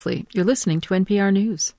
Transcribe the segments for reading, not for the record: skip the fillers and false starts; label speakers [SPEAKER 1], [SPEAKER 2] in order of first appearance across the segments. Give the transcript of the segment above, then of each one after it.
[SPEAKER 1] Mosley. You're listening to NPR News.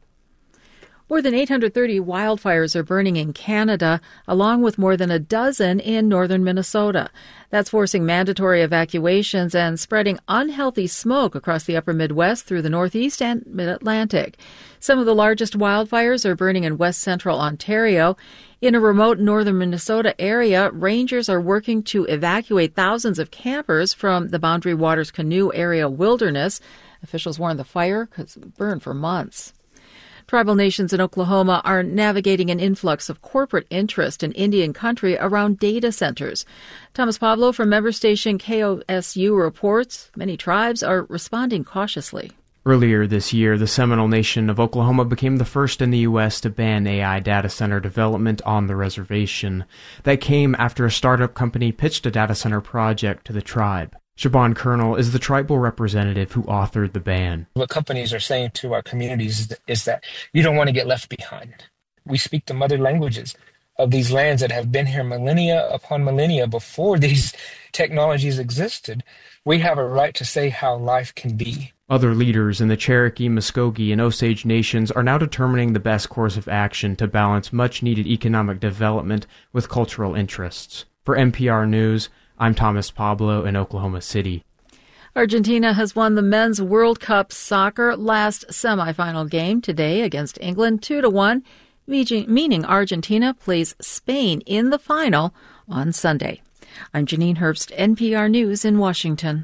[SPEAKER 1] More than 830 wildfires are burning in Canada, along with more than a dozen in northern Minnesota. That's forcing mandatory evacuations and spreading unhealthy smoke across the upper Midwest through the Northeast and Mid-Atlantic. Some of the largest wildfires are burning in west central Ontario. In a remote northern Minnesota area, rangers are working to evacuate thousands of campers from the Boundary Waters Canoe Area Wilderness. Officials warn the fire could burn for months. Tribal nations in Oklahoma are navigating an influx of corporate interest in Indian country around data centers. Thomas Pablo from member station KOSU reports many tribes are responding cautiously.
[SPEAKER 2] Earlier this year, the Seminole Nation of Oklahoma became the first in the U.S. to ban AI data center development on the reservation. That came after a startup company pitched a data center project to the tribe. Shaban Colonel is the tribal representative who authored the ban.
[SPEAKER 3] What companies are saying to our communities is that you don't want to get left behind. We speak the mother languages of these lands that have been here millennia upon millennia before these technologies existed. We have a right to say how life can be.
[SPEAKER 2] Other leaders in the Cherokee, Muskogee, and Osage nations are now determining the best course of action to balance much-needed economic development with cultural interests. For NPR News, I'm Thomas Pablo in Oklahoma City.
[SPEAKER 1] Argentina has won the Men's World Cup soccer last semifinal game today against England 2-1, meaning Argentina plays Spain in the final on Sunday. I'm Janine Herbst, NPR News in Washington.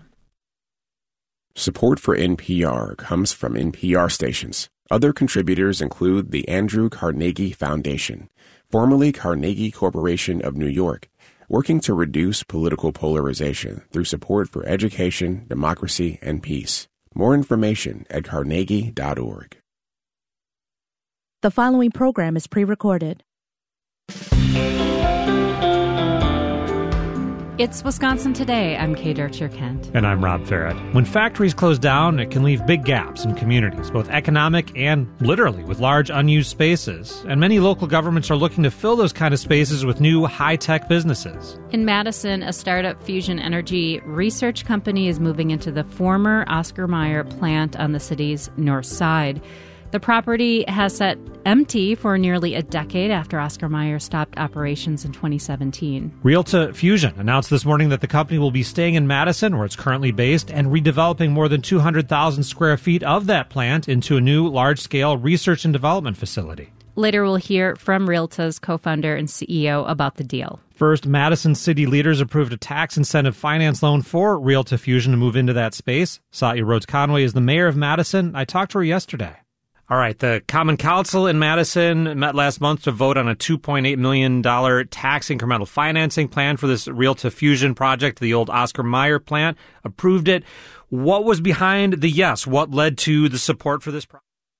[SPEAKER 4] Support for NPR comes from NPR stations. Other contributors include the Andrew Carnegie Foundation, formerly Carnegie Corporation of New York, working to reduce political polarization through support for education, democracy, and peace. More information at carnegie.org.
[SPEAKER 5] The following program is pre-recorded.
[SPEAKER 6] It's Wisconsin Today. I'm Kay Dercher-Kent.
[SPEAKER 7] And I'm Rob Farrett. When factories close down, it can leave big gaps in communities, both economic and literally with large unused spaces. And many local governments are looking to fill those kind of spaces with new high-tech businesses.
[SPEAKER 6] In Madison, a startup fusion energy research company is moving into the former Oscar Mayer plant on the city's north side. The property has sat empty for nearly a decade after Oscar Mayer stopped operations in 2017.
[SPEAKER 7] Realta Fusion announced this morning that the company will be staying in Madison, where it's currently based, and redeveloping more than 200,000 square feet of that plant into a new large-scale research and development facility.
[SPEAKER 6] Later, we'll hear from Realta's co-founder and CEO about the deal.
[SPEAKER 7] First, Madison city leaders approved a tax incentive finance loan for Realta Fusion to move into that space. Satya Rhodes-Conway is the mayor of Madison. I talked to her yesterday. All right, the Common Council in Madison met last month to vote on a $2.8 million tax incremental financing plan for this Realta Fusion project, the old Oscar Mayer plant. Approved it. What was behind the yes? What led to the support for this project?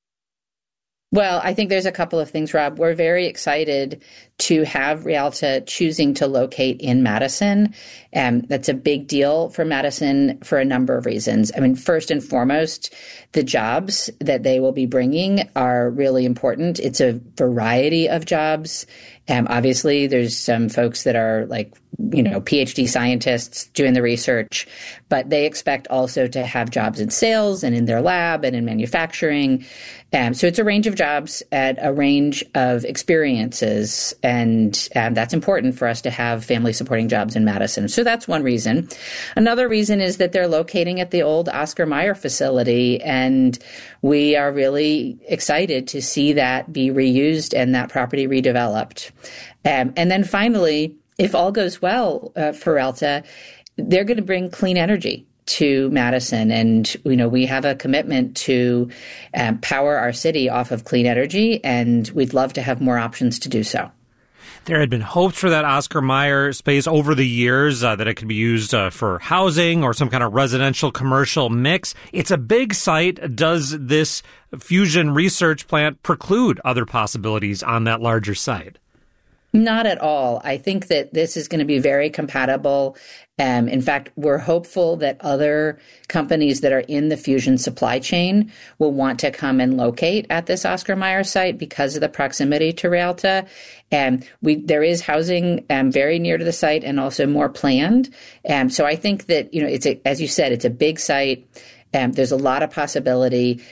[SPEAKER 8] Well, I think there's a couple of things, Rob. We're very excited to have Realta choosing to locate in Madison. That's a big deal for Madison for a number of reasons. I mean, first and foremost, the jobs that they will be bringing are really important. It's a variety of jobs. Obviously, there's some folks that are PhD scientists doing the research, but they expect also to have jobs in sales and in their lab and in manufacturing. So it's a range of jobs at a range of experiences, and that's important for us to have family supporting jobs in Madison. So that's one reason. Another reason is that they're locating at the old Oscar Mayer facility, and we are really excited to see that be reused and that property redeveloped. And then finally, if all goes well for Realta, they're going to bring clean energy to Madison. And, we have a commitment to power our city off of clean energy, and we'd love to have more options to do so.
[SPEAKER 7] There had been hopes for that Oscar Mayer space over the years that it could be used for housing or some kind of residential commercial mix. It's a big site. Does this fusion research plant preclude other possibilities on that larger site?
[SPEAKER 8] Not at all. I think that this is going to be very compatible. In fact, we're hopeful that other companies that are in the fusion supply chain will want to come and locate at this Oscar Mayer site because of the proximity to Realta. There is housing very near to the site and also more planned. So I think that, as you said, it's a big site. There's a lot of possibility.